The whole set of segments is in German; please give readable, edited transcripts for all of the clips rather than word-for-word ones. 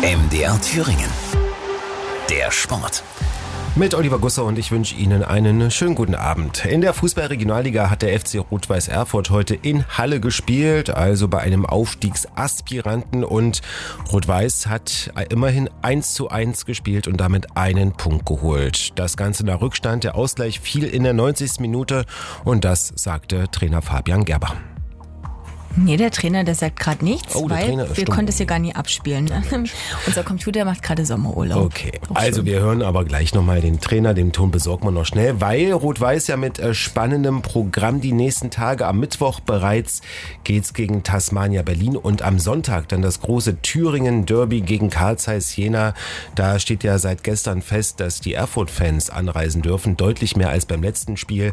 MDR Thüringen. Der Sport. Mit Oliver Gusser und ich wünsche Ihnen einen schönen guten Abend. In der Fußball-Regionalliga hat der FC Rot-Weiß Erfurt heute in Halle gespielt, also bei einem Aufstiegsaspiranten, und Rot-Weiß hat immerhin 1:1 gespielt und damit einen Punkt geholt. Das Ganze nach Rückstand, der Ausgleich fiel in der 90. Minute und das sagte Trainer Fabian Gerber. Nee, der Trainer, der sagt gerade nichts, weil wir konnten es hier gar nicht abspielen. Unser Computer macht gerade Sommerurlaub. Okay, also wir hören aber gleich nochmal den Trainer, den Ton besorgen wir noch schnell, weil Rot-Weiß ja mit spannendem Programm die nächsten Tage. Am Mittwoch bereits geht's gegen Tasmania Berlin und am Sonntag dann das große Thüringen-Derby gegen Carl Zeiss Jena. Da steht ja seit gestern fest, dass die Erfurt-Fans anreisen dürfen, deutlich mehr als beim letzten Spiel.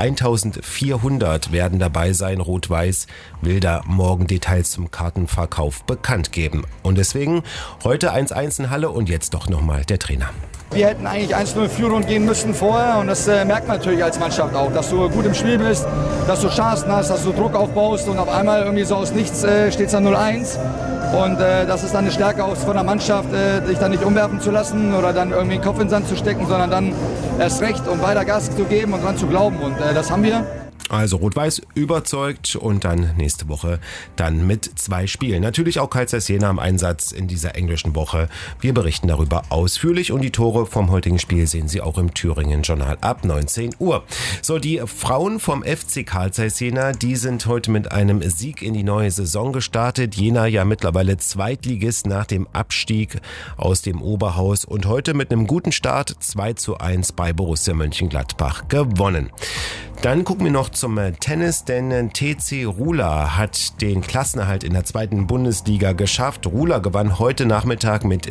1400 werden dabei sein. Rot-Weiß will da morgen Details zum Kartenverkauf bekannt geben. Und deswegen heute 1:1 in Halle und jetzt doch nochmal der Trainer. Wir hätten eigentlich 1:0 Führung gehen müssen vorher und das merkt man natürlich als Mannschaft auch, dass du gut im Spiel bist, dass du Chancen hast, dass du Druck aufbaust und auf einmal irgendwie so aus nichts steht es dann 0:1 und das ist dann eine Stärke auch von der Mannschaft, dich dann nicht umwerfen zu lassen oder dann irgendwie den Kopf in den Sand zu stecken, sondern dann erst recht und weiter Gas zu geben und dran zu glauben und das haben wir. Also Rot-Weiß überzeugt und dann nächste Woche dann mit 2 Spielen. Natürlich auch Carl Zeiss Jena im Einsatz in dieser englischen Woche. Wir berichten darüber ausführlich und die Tore vom heutigen Spiel sehen Sie auch im Thüringen-Journal ab 19 Uhr. So, die Frauen vom FC Carl Zeiss Jena, die sind heute mit einem Sieg in die neue Saison gestartet. Jena ja mittlerweile Zweitligist nach dem Abstieg aus dem Oberhaus und heute mit einem guten Start 2:1 bei Borussia Mönchengladbach gewonnen. Dann gucken wir noch zum Tennis, denn TC Ruhla hat den Klassenerhalt in der 2. Bundesliga geschafft. Ruhla gewann heute Nachmittag mit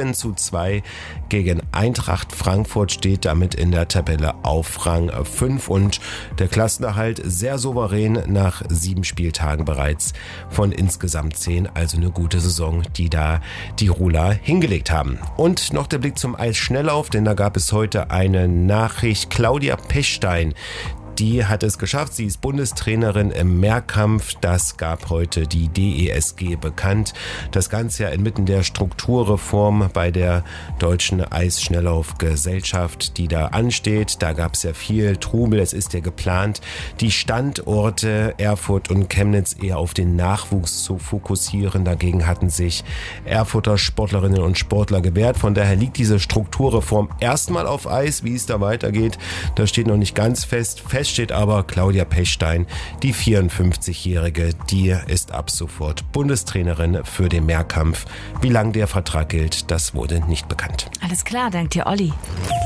7:2 gegen Eintracht Frankfurt, steht damit in der Tabelle auf Rang 5 und der Klassenerhalt sehr souverän nach 7 Spieltagen bereits von insgesamt 10. Also eine gute Saison, die da die Ruhla hingelegt haben. Und noch der Blick zum Eisschnelllauf, denn da gab es heute eine Nachricht. Claudia Pechstein, die hat es geschafft. Sie ist Bundestrainerin im Mehrkampf. Das gab heute die DESG bekannt. Das Ganze ja inmitten der Strukturreform bei der Deutschen Eisschnelllaufgesellschaft, die da ansteht. Da gab es ja viel Trubel. Es ist ja geplant, die Standorte Erfurt und Chemnitz eher auf den Nachwuchs zu fokussieren. Dagegen hatten sich Erfurter Sportlerinnen und Sportler gewehrt. Von daher liegt diese Strukturreform erstmal auf Eis. Wie es da weitergeht, das steht noch nicht ganz fest. Fest steht aber, Claudia Pechstein, die 54-Jährige, die ist ab sofort Bundestrainerin für den Mehrkampf. Wie lang der Vertrag gilt, das wurde nicht bekannt. Alles klar, dank dir, Olli.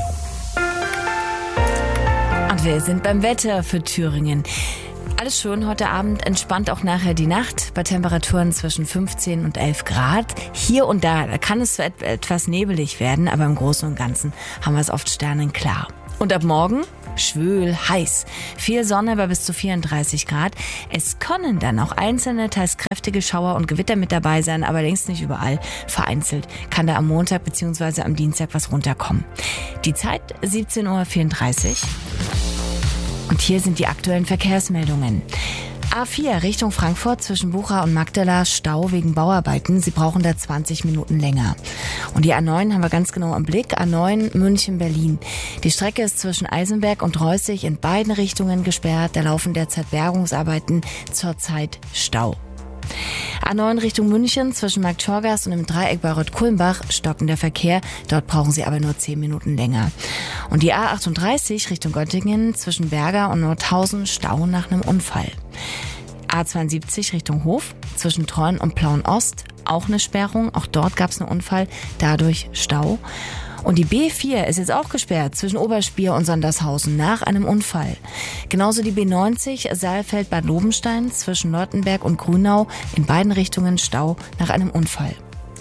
Und wir sind beim Wetter für Thüringen. Alles schön heute Abend, entspannt auch nachher die Nacht bei Temperaturen zwischen 15 und 11 Grad. Hier und da kann es etwas nebelig werden, aber im Großen und Ganzen haben wir es oft sternenklar. Und ab morgen schwül, heiß. Viel Sonne bei bis zu 34 Grad. Es können dann auch einzelne, teils kräftige Schauer und Gewitter mit dabei sein, aber längst nicht überall. Vereinzelt kann da am Montag bzw. am Dienstag was runterkommen. Die Zeit 17:34 Uhr. Und hier sind die aktuellen Verkehrsmeldungen. A4 Richtung Frankfurt zwischen Bucha und Magdala, Stau wegen Bauarbeiten. Sie brauchen da 20 Minuten länger. Und die A9 haben wir ganz genau im Blick. A9 München-Berlin. Die Strecke ist zwischen Eisenberg und Reußig in beiden Richtungen gesperrt. Da laufen derzeit Bergungsarbeiten, zurzeit Stau. A9 Richtung München zwischen Markt Schorgast und im Dreieck bei Rott-Kulmbach stockender Verkehr. Dort brauchen Sie aber nur 10 Minuten länger. Und die A38 Richtung Göttingen zwischen Berger und Nordhausen, Stau nach einem Unfall. A72 Richtung Hof zwischen Treuen und Plauen-Ost, auch eine Sperrung. Auch dort gab es einen Unfall, dadurch Stau. Und die B4 ist jetzt auch gesperrt zwischen Oberspier und Sondershausen nach einem Unfall. Genauso die B90 Saalfeld-Bad Lobenstein zwischen Leutenberg und Grünau, in beiden Richtungen Stau nach einem Unfall.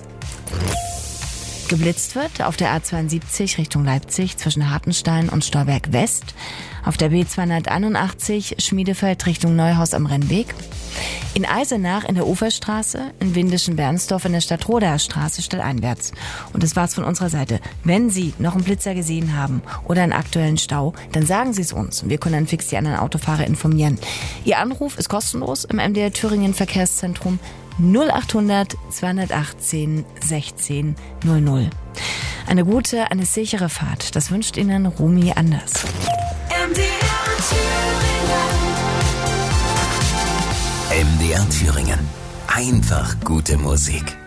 Geblitzt wird auf der A72 Richtung Leipzig zwischen Hartenstein und Stolberg West, auf der B281 Schmiedefeld Richtung Neuhaus am Rennweg, in Eisenach in der Uferstraße, in Windischen-Bernsdorf in der Stadtrodaer Straße stadteinwärts. Und das war's von unserer Seite. Wenn Sie noch einen Blitzer gesehen haben oder einen aktuellen Stau, dann sagen Sie es uns und wir können dann fix die anderen Autofahrer informieren. Ihr Anruf ist kostenlos im MDR Thüringen Verkehrszentrum 0800 218 16 00. Eine gute, eine sichere Fahrt. Das wünscht Ihnen Romy Anders. MDR Thüringen. Einfach gute Musik.